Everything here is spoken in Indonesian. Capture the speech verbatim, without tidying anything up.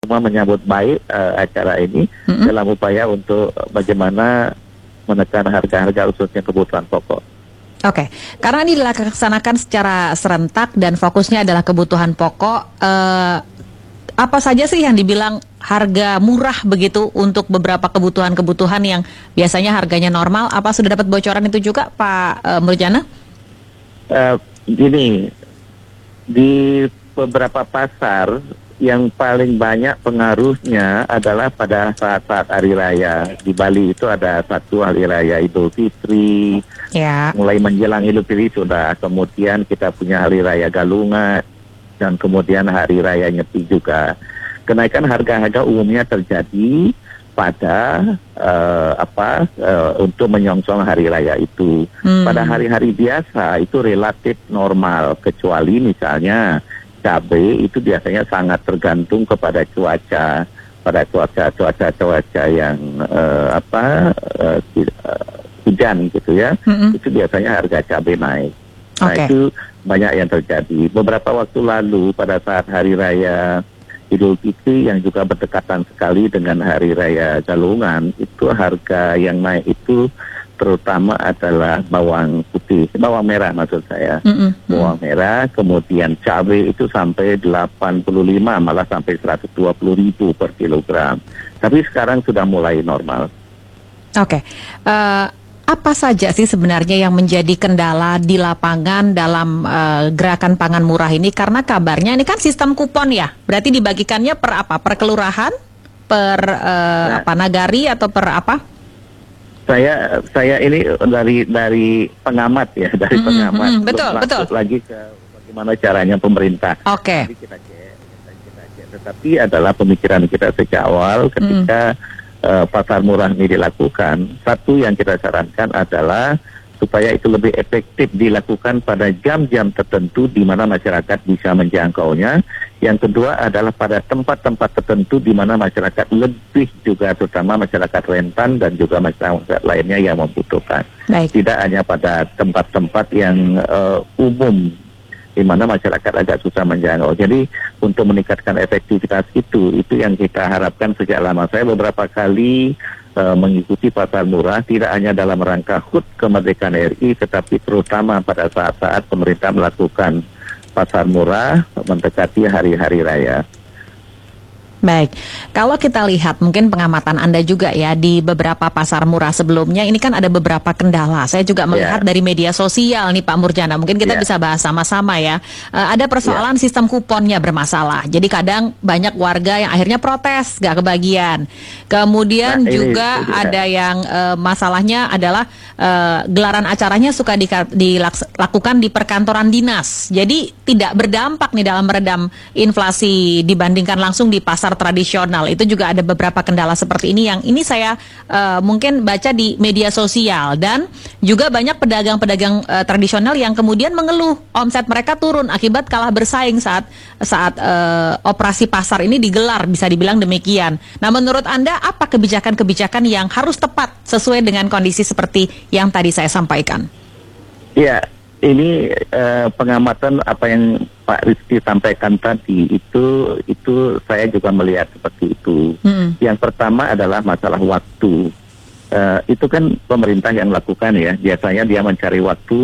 semua menyambut baik uh, acara ini mm-hmm. dalam upaya untuk bagaimana menekan harga-harga khususnya kebutuhan pokok. Oke, karena ini dilaksanakan secara serentak dan fokusnya adalah kebutuhan pokok, uh, apa saja sih yang dibilang harga murah begitu untuk beberapa kebutuhan-kebutuhan yang biasanya harganya normal? Apa sudah dapat bocoran itu juga, Pak uh, Murjana? Uh, gini, di beberapa pasar yang paling banyak pengaruhnya adalah pada saat-saat hari raya. Di Bali itu ada satu hari raya Idul Fitri, ya. Mulai menjelang Idul Fitri sudah, kemudian kita punya hari raya Galungan, dan kemudian hari raya Nyepi juga. Kenaikan harga-harga umumnya terjadi pada uh, apa uh, untuk menyongsong hari raya itu. Hmm. Pada hari-hari biasa itu relatif normal, kecuali misalnya cabai itu biasanya sangat tergantung kepada cuaca, pada cuaca cuaca cuaca yang uh, apa uh, hujan gitu ya, mm-hmm. itu biasanya harga cabai naik. Nah okay. itu banyak yang terjadi. Beberapa waktu lalu pada saat hari raya Idul Fitri yang juga berdekatan sekali dengan hari raya Galungan, itu harga yang naik itu terutama adalah bawang putih, bawang merah maksud saya, mm-hmm. bawang merah, kemudian cabai itu sampai delapan puluh lima, malah sampai seratus dua puluh ribu per kilogram. Tapi sekarang sudah mulai normal. Oke, okay. uh, apa saja sih sebenarnya yang menjadi kendala di lapangan dalam uh, gerakan pangan murah ini? Karena kabarnya ini kan sistem kupon ya, berarti dibagikannya per apa? Per kelurahan, per uh, nah. apa nagari atau per apa? Saya saya ini dari dari pengamat ya, dari mm-hmm, pengamat. Mm-hmm, betul, betul. Lagi ke bagaimana caranya pemerintah. Oke. Okay. Kita cek, kita, kita cek. Tetapi adalah pemikiran kita sejak awal ketika mm. uh, pasar murah ini dilakukan. Satu yang kita sarankan adalah supaya itu lebih efektif dilakukan pada jam-jam tertentu di mana masyarakat bisa menjangkaunya. Yang kedua adalah pada tempat-tempat tertentu di mana masyarakat lebih juga, terutama masyarakat rentan dan juga masyarakat lainnya yang membutuhkan. Baik. Tidak hanya pada tempat-tempat yang uh, umum di mana masyarakat agak susah menjangkau. Jadi untuk meningkatkan efektivitas itu, itu yang kita harapkan sejak lama. Saya beberapa kali uh, mengikuti pasar murah, tidak hanya dalam rangka H U T Kemerdekaan R I, tetapi terutama pada saat-saat pemerintah melakukan pasar murah mendekati hari-hari raya. Baik, kalau kita lihat mungkin pengamatan Anda juga ya di beberapa pasar murah sebelumnya, ini kan ada beberapa kendala. Saya juga melihat yeah. dari media sosial nih Pak Murjana, mungkin kita yeah. bisa bahas sama-sama ya. Uh, ada persoalan yeah. sistem kuponnya bermasalah. Jadi kadang banyak warga yang akhirnya protes, gak kebagian. Kemudian nah, juga ini, ini, ada yang uh, masalahnya adalah uh, gelaran acaranya suka di, dilakukan di perkantoran dinas. Jadi tidak berdampak nih dalam meredam inflasi dibandingkan langsung di pasar tradisional. Itu juga ada beberapa kendala seperti ini yang ini saya uh, mungkin baca di media sosial, dan juga banyak pedagang-pedagang uh, tradisional yang kemudian mengeluh omset mereka turun akibat kalah bersaing saat saat uh, operasi pasar ini digelar, bisa dibilang demikian. Nah, menurut Anda apa kebijakan-kebijakan yang harus tepat sesuai dengan kondisi seperti yang tadi saya sampaikan? Ya, ini uh, pengamatan apa yang Pak Rizky sampaikan tadi itu itu saya juga melihat seperti itu. Hmm. Yang pertama adalah masalah waktu. Uh, itu kan pemerintah yang lakukan ya. Biasanya dia mencari waktu